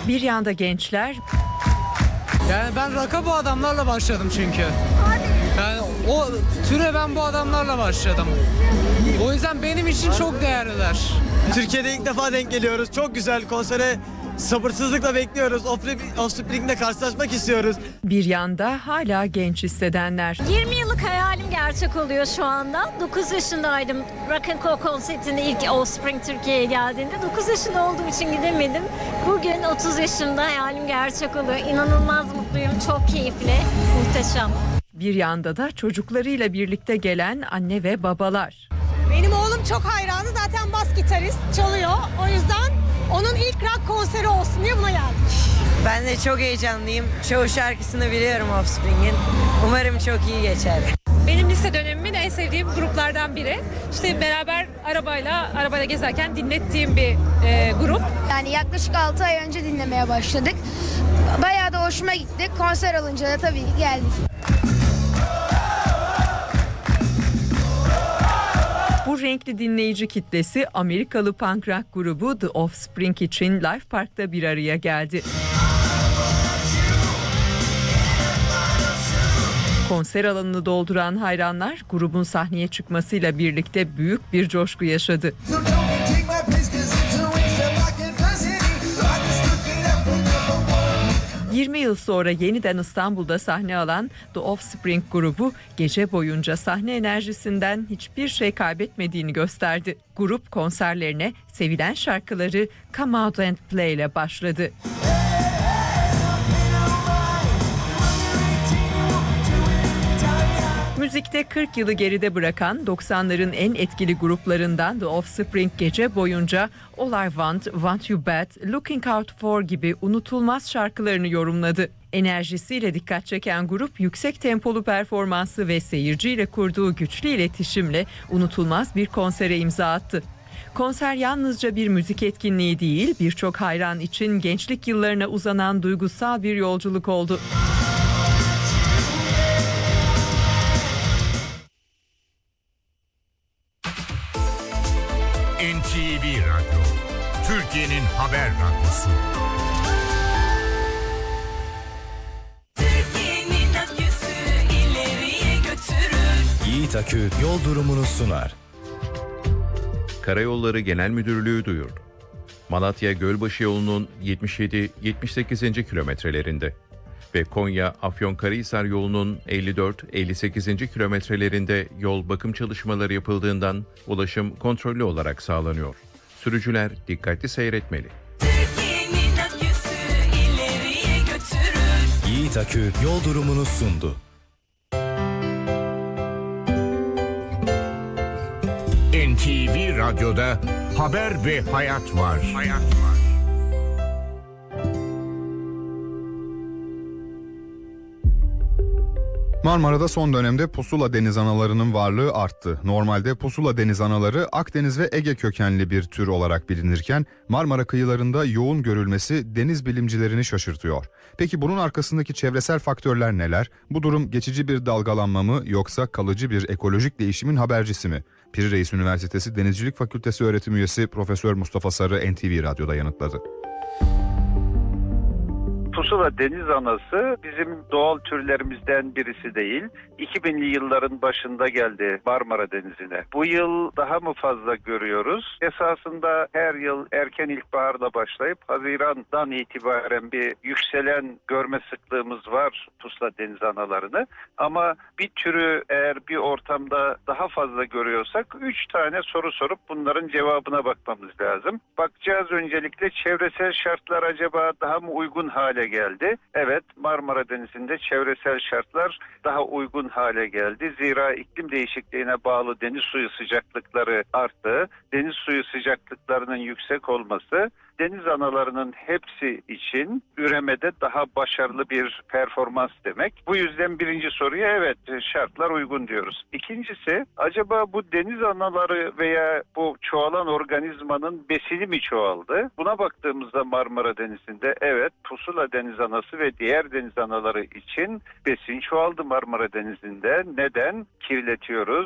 Bir yanda gençler, Yani ben rock'a bu adamlarla başladım çünkü. Yani o türe ben bu adamlarla başladım. O yüzden benim için çok değerliler. Türkiye'de ilk defa denk geliyoruz. Çok güzel konsere sabırsızlıkla bekliyoruz. Offspring'le karşılaşmak istiyoruz. bir yanda hala genç hissedenler. 20 yıllık hayalim gerçek oluyor şu anda. 9 yaşındaydım. Rock and Roll konsertinde ilk Offspring Türkiye'ye geldiğinde. 9 yaşında olduğum için gidemedim. Bugün 30 yaşımda hayalim gerçek oluyor. İnanılmaz mutluyum. Çok keyifli. Muhteşem. Bir yanda da çocuklarıyla birlikte gelen anne ve babalar. Benim oğlum çok hayranı, zaten bas gitarist çalıyor. O yüzden onun ilk rock konseri olsun diye buna geldik. Ben de çok heyecanlıyım. Çoğu şarkısını biliyorum Offspring'in. Umarım çok iyi geçer. Benim lise dönemimin en sevdiğim gruplardan biri. İşte beraber arabayla gezerken dinlettiğim bir grup. Yani yaklaşık 6 ay önce dinlemeye başladık. Bayağı da hoşuma gitti. Konser alınca da tabii ki geldik. Bu renkli dinleyici kitlesi Amerikalı punk rock grubu The Offspring için Life Park'ta bir araya geldi. Konser alanını dolduran hayranlar grubun sahneye çıkmasıyla birlikte büyük bir coşku yaşadı. ...20 yıl sonra yeniden İstanbul'da sahne alan The Offspring grubu... ...gece boyunca sahne enerjisinden hiçbir şey kaybetmediğini gösterdi. Grup konserlerine sevilen şarkıları Come Out and Play ile başladı. Müzikte 40 yılı geride bırakan 90'ların en etkili gruplarından The Offspring gece boyunca All I Want, Want You Bad, Looking Out For gibi unutulmaz şarkılarını yorumladı. Enerjisiyle dikkat çeken grup yüksek tempolu performansı ve seyirciyle kurduğu güçlü iletişimle unutulmaz bir konsere imza attı. Konser yalnızca bir müzik etkinliği değil, birçok hayran için gençlik yıllarına uzanan duygusal bir yolculuk oldu. NTV Radyo, Türkiye'nin haber radyosu. Türkiye'nin aküsü ileriye götürür. Yiğit Akü yol durumunu sunar. Karayolları Genel Müdürlüğü duyurdu. Malatya Gölbaşı yolunun 77-78. kilometrelerinde ve Konya-Afyonkarahisar yolunun 54-58. kilometrelerinde yol bakım çalışmaları yapıldığından ulaşım kontrollü olarak sağlanıyor. Sürücüler dikkatli seyretmeli. Türkiye'nin aküsü ileriye götürür. Yiğit Akü yol durumunu sundu. NTV Radyo'da haber ve hayat var. Marmara'da son dönemde pusula deniz analarının varlığı arttı. Normalde pusula deniz anaları Akdeniz ve Ege kökenli bir tür olarak bilinirken Marmara kıyılarında yoğun görülmesi deniz bilimcilerini şaşırtıyor. Peki bunun arkasındaki çevresel faktörler neler? Bu durum geçici bir dalgalanma mı yoksa kalıcı bir ekolojik değişimin habercisi mi? Piri Reis Üniversitesi Denizcilik Fakültesi öğretim üyesi Profesör Mustafa Sarı NTV Radyo'da yanıtladı. Pusula deniz anası bizim doğal türlerimizden birisi değil. 2000'li yılların başında geldi Marmara Denizi'ne. Bu yıl daha mı fazla görüyoruz? Esasında her yıl erken ilkbaharla başlayıp Haziran'dan itibaren bir yükselen görme sıklığımız var pusula deniz analarını. Ama bir türü eğer bir ortamda daha fazla görüyorsak 3 tane soru sorup bunların cevabına bakmamız lazım. Bakacağız öncelikle çevresel şartlar acaba daha mı uygun hale geldi? Evet, Marmara Denizi'nde çevresel şartlar daha uygun hale geldi. Zira iklim değişikliğine bağlı deniz suyu sıcaklıkları arttı. Deniz suyu sıcaklıklarının yüksek olması deniz analarının hepsi için üremede daha başarılı bir performans demek. Bu yüzden birinci soruya evet şartlar uygun diyoruz. İkincisi acaba bu deniz anaları veya bu çoğalan organizmanın besini mi çoğaldı? Buna baktığımızda Marmara Denizi'nde evet pusula deniz anası ve diğer deniz anaları için besin çoğaldı Marmara Denizi'nde. Neden? Kirletiyoruz.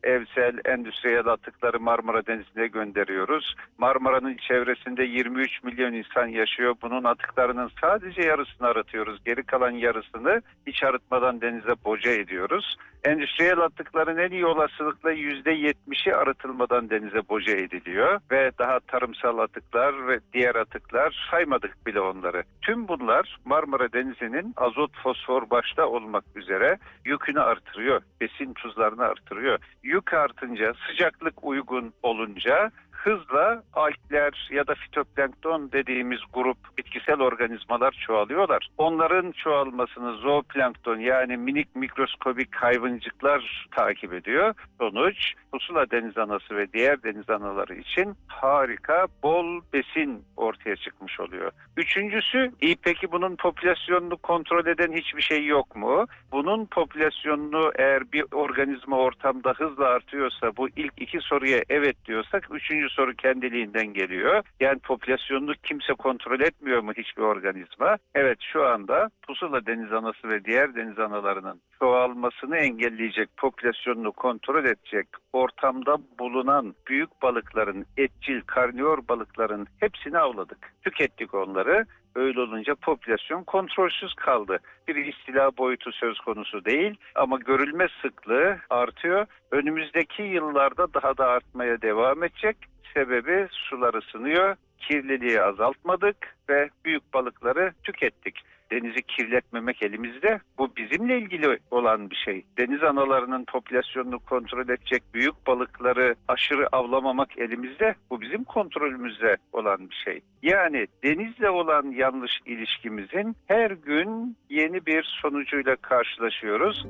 evsel, endüstriyel atıkları Marmara Denizi'ne gönderiyoruz. Marmara'nın çevresinde 23 milyon insan yaşıyor. Bunun atıklarının sadece yarısını arıtıyoruz. Geri kalan yarısını hiç arıtmadan denize boca ediyoruz. Endüstriyel atıkların en iyi olasılıkla %70'i arıtılmadan denize boca ediliyor. Ve daha tarımsal atıklar ve diğer atıklar, saymadık bile onları. Tüm bunlar Marmara Denizi'nin azot, fosfor başta olmak üzere yükünü artırıyor. Besin tuzlarını artırıyor. Yük artınca, sıcaklık uygun olunca hızla algler ya da fitoplankton dediğimiz grup bitkisel organizmalar çoğalıyorlar. Onların çoğalmasını zooplankton yani minik mikroskobik hayvancıklar takip ediyor. Sonuç pusula deniz anası ve diğer deniz anaları için harika bol besin ortaya çıkmış oluyor. Üçüncüsü, peki bunun popülasyonunu kontrol eden hiçbir şey yok mu? Bunun popülasyonunu eğer bir organizma ortamda hızla artıyorsa, bu ilk iki soruya evet diyorsak, üçüncü soru kendiliğinden geliyor. Yani popülasyonunu kimse kontrol etmiyor mu hiçbir organizma? Evet, şu anda pusula deniz anası ve diğer deniz analarının çoğalmasını engelleyecek, popülasyonunu kontrol edecek ortamda bulunan büyük balıkların, etçil, karnivor balıkların hepsini avladık. Tükettik onları. Öyle olunca popülasyon kontrolsüz kaldı. Bir istila boyutu söz konusu değil ama görülme sıklığı artıyor. Önümüzdeki yıllarda daha da artmaya devam edecek. Sebebi sular ısınıyor, kirliliği azaltmadık ve büyük balıkları tükettik. Denizi kirletmemek elimizde. Bu bizimle ilgili olan bir şey. Deniz analarının popülasyonunu kontrol edecek büyük balıkları aşırı avlamamak elimizde. Bu bizim kontrolümüzde olan bir şey. Yani denizle olan yanlış ilişkimizin her gün yeni bir sonucuyla karşılaşıyoruz.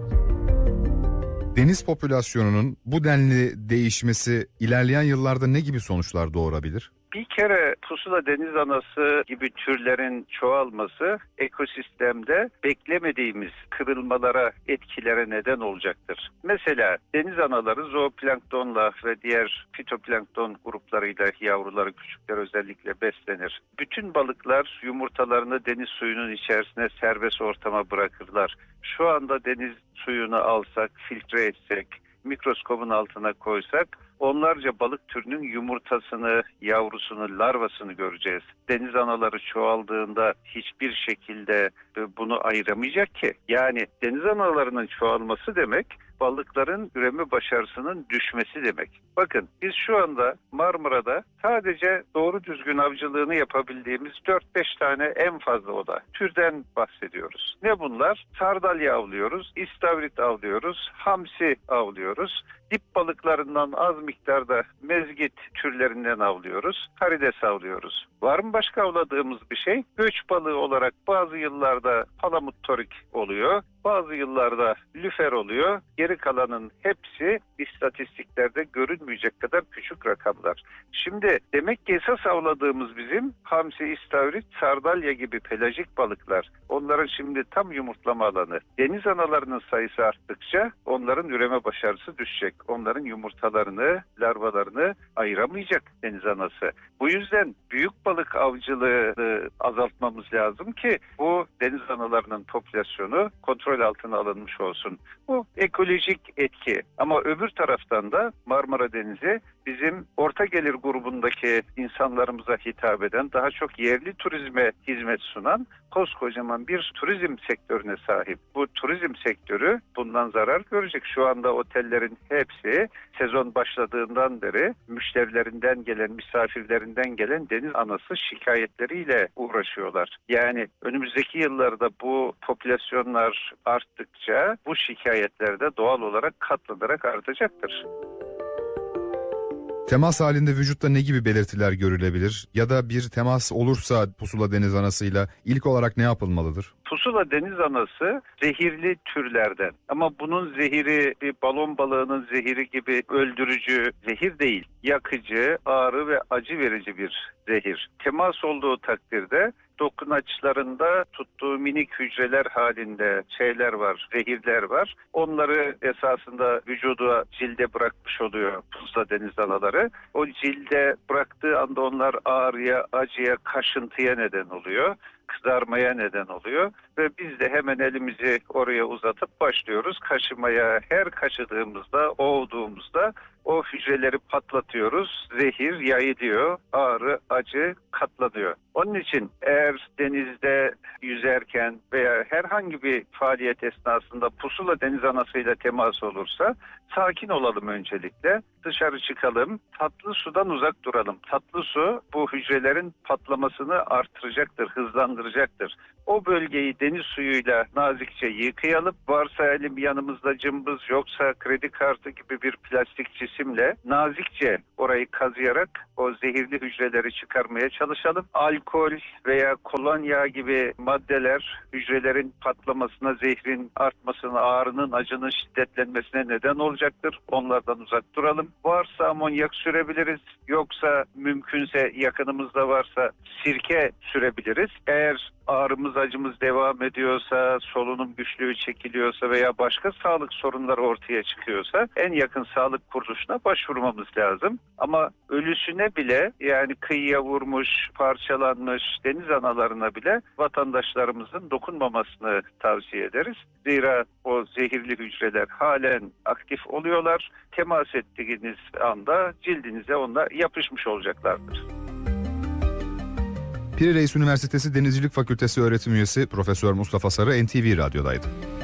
Deniz popülasyonunun bu denli değişmesi ilerleyen yıllarda ne gibi sonuçlar doğurabilir? Bir kere pusula deniz anası gibi türlerin çoğalması ekosistemde beklemediğimiz kırılmalara, etkilere neden olacaktır. Mesela deniz anaları zooplanktonla ve diğer fitoplankton gruplarıyla yavruları, küçükler özellikle beslenir. Bütün balıklar yumurtalarını deniz suyunun içerisine serbest ortama bırakırlar. Şu anda deniz suyunu alsak, filtre etsek, mikroskobun altına koysak onlarca balık türünün yumurtasını, yavrusunu, larvasını göreceğiz. Deniz anaları çoğaldığında hiçbir şekilde bunu ayıramayacak ki. Yani deniz analarının çoğalması demek balıkların üreme başarısının düşmesi demek. Bakın biz şu anda Marmara'da sadece doğru düzgün avcılığını yapabildiğimiz 4-5 tane en fazla oda türden bahsediyoruz. Ne bunlar? Sardalya avlıyoruz, istavrit avlıyoruz, hamsi avlıyoruz. Dip balıklarından az miktarda mezgit türlerinden avlıyoruz, karides avlıyoruz. Var mı başka avladığımız bir şey? Göç balığı olarak bazı yıllarda palamut torik oluyor, bazı yıllarda lüfer oluyor. Geri kalanın hepsi istatistiklerde görünmeyecek kadar küçük rakamlar. Şimdi demek ki esas avladığımız bizim hamsi, istavrit, sardalya gibi pelajik balıklar. Onların şimdi tam yumurtlama alanı. Deniz analarının sayısı arttıkça onların üreme başarısı düşecek. Onların yumurtalarını, larvalarını ayıramayacak deniz anası. Bu yüzden büyük balık avcılığı azaltmamız lazım ki bu deniz analarının popülasyonu kontrol altına alınmış olsun. Bu ekolojik etki. Ama öbür taraftan da Marmara Denizi bizim orta gelir grubundaki insanlarımıza hitap eden, daha çok yerli turizme hizmet sunan koskocaman bir turizm sektörüne sahip. Bu turizm sektörü bundan zarar görecek. Şu anda otellerin hepsi sezon başladığından beri müşterilerinden gelen, misafirlerinden gelen deniz anası şikayetleriyle uğraşıyorlar. Yani önümüzdeki yıllarda bu popülasyonlar arttıkça bu şikayetler de doğal olarak katlanarak artacaktır. Temas halinde vücutta ne gibi belirtiler görülebilir? Ya da bir temas olursa pusula deniz anasıyla ilk olarak ne yapılmalıdır? Pusula deniz anası zehirli türlerden. Ama bunun zehiri bir balon balığının zehiri gibi öldürücü zehir değil. Yakıcı, ağrı ve acı verici bir zehir. Temas olduğu takdirde dokunaçlarında tuttuğu minik hücreler halinde şeyler var, zehirler var. Onları esasında vücuda, cilde bırakmış oluyor pusula deniz anaları. O cilde bıraktığı anda onlar ağrıya, acıya, kaşıntıya neden oluyor. kızarmaya neden oluyor ve biz de hemen elimizi oraya uzatıp başlıyoruz kaşımaya. Her kaşıdığımızda, ovduğumuzda o hücreleri patlatıyoruz. Zehir yayılıyor, ağrı, acı katlanıyor. Onun için eğer denizde yüzerken veya herhangi bir faaliyet esnasında pusula deniz anasıyla temas olursa sakin olalım öncelikle. Dışarı çıkalım, tatlı sudan uzak duralım. Tatlı su bu hücrelerin patlamasını artıracaktır, hızlandıracaktır. O bölgeyi deniz suyuyla nazikçe yıkayalım. Varsa elim yanımızda cımbız, yoksa kredi kartı gibi bir plastik cisimle nazikçe orayı kazıyarak o zehirli hücreleri çıkarmaya çalışalım. Alkol veya kolonya gibi maddeler hücrelerin patlamasına, zehrin artmasına, ağrının, acının şiddetlenmesine neden olacaktır. Onlardan uzak duralım. Varsa amonyak sürebiliriz. Yoksa mümkünse yakınımızda varsa sirke sürebiliriz. Eğer ağrımız, acımız devam ediyorsa, solunum güçlüğü çekiliyorsa veya başka sağlık sorunları ortaya çıkıyorsa en yakın sağlık kuruluşuna başvurmamız lazım. Ama ölüsüne bile, yani kıyıya vurmuş, parçalanmış deniz analarına bile vatandaşlarımızın dokunmamasını tavsiye ederiz. Zira o zehirli hücreler halen aktif oluyorlar. Temas ettiğiniz anda cildinize onlar yapışmış olacaklardır. Piri Reis Üniversitesi Denizcilik Fakültesi öğretim üyesi Profesör Mustafa Sarı NTV Radyo'daydı.